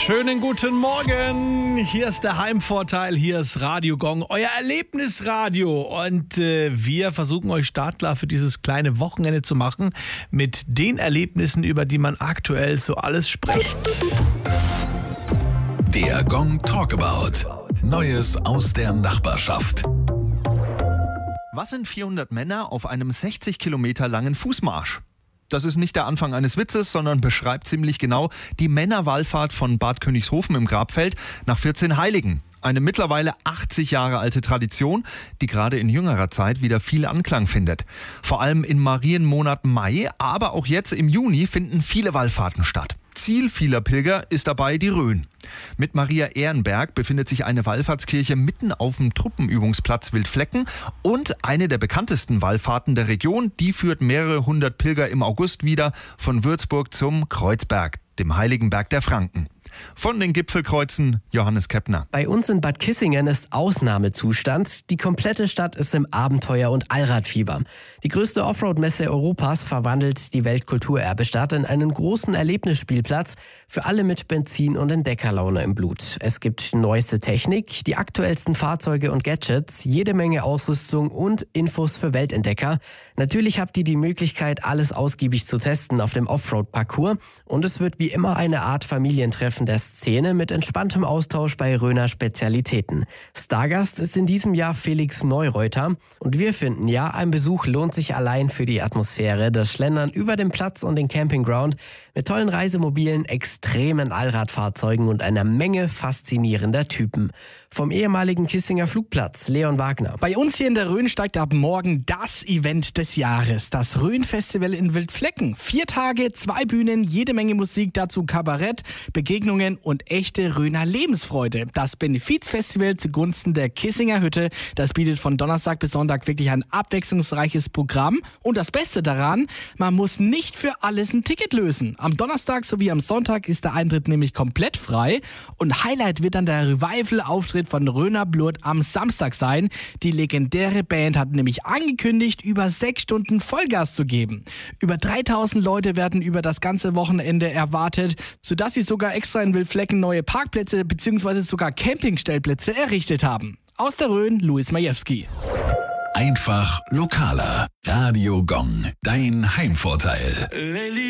Schönen guten Morgen. Hier ist der Heimvorteil, hier ist Radio Gong, euer Erlebnisradio. Und wir versuchen euch startklar für dieses kleine Wochenende zu machen mit den Erlebnissen, über die man aktuell so alles spricht. Der Gong Talkabout. Neues aus der Nachbarschaft. Was sind 400 Männer auf einem 60 Kilometer langen Fußmarsch? Das ist nicht der Anfang eines Witzes, sondern beschreibt ziemlich genau die Männerwallfahrt von Bad Königshofen im Grabfeld nach 14 Heiligen. Eine mittlerweile 80 Jahre alte Tradition, die gerade in jüngerer Zeit wieder viel Anklang findet. Vor allem im Marienmonat Mai, aber auch jetzt im Juni finden viele Wallfahrten statt. Ziel vieler Pilger ist dabei die Rhön. Mit Maria Ehrenberg befindet sich eine Wallfahrtskirche mitten auf dem Truppenübungsplatz Wildflecken und eine der bekanntesten Wallfahrten der Region, die führt mehrere hundert Pilger im August wieder von Würzburg zum Kreuzberg, dem heiligen Berg der Franken. Von den Gipfelkreuzen Johannes Keppner. Bei uns in Bad Kissingen ist Ausnahmezustand. Die komplette Stadt ist im Abenteuer- und Allradfieber. Die größte Offroad-Messe Europas verwandelt die Weltkulturerbestadt in einen großen Erlebnisspielplatz für alle mit Benzin- und Entdeckerlaune im Blut. Es gibt neueste Technik, die aktuellsten Fahrzeuge und Gadgets, jede Menge Ausrüstung und Infos für Weltentdecker. Natürlich habt ihr die Möglichkeit, alles ausgiebig zu testen auf dem Offroad-Parcours. Und es wird wie immer eine Art Familientreffen der Szene mit entspanntem Austausch bei Rhöner Spezialitäten. Stargast ist in diesem Jahr Felix Neureuter und wir finden ja, ein Besuch lohnt sich allein für die Atmosphäre, das Schlendern über den Platz und den Campingground mit tollen Reisemobilen, extremen Allradfahrzeugen und einer Menge faszinierender Typen. Vom ehemaligen Kissinger Flugplatz, Leon Wagner. Bei uns hier in der Rhön steigt ab morgen das Event des Jahres, das Rhön-Festival in Wildflecken. 4 Tage, 2 Bühnen, jede Menge Musik, dazu Kabarett, Begegnungen und echte Rhöner Lebensfreude. Das Benefizfestival zugunsten der Kissinger Hütte, das bietet von Donnerstag bis Sonntag wirklich ein abwechslungsreiches Programm. Und das Beste daran, man muss nicht für alles ein Ticket lösen. Am Donnerstag sowie am Sonntag ist der Eintritt nämlich komplett frei. Und Highlight wird dann der Revival-Auftritt von Rhöner Blut am Samstag sein. Die legendäre Band hat nämlich angekündigt, über 6 Stunden Vollgas zu geben. Über 3000 Leute werden über das ganze Wochenende erwartet, sodass sie sogar extra in Wildflecken neue Parkplätze bzw. sogar Campingstellplätze errichtet haben. Aus der Rhön, Luis Majewski. Einfach lokaler. Radio Gong. Dein Heimvorteil.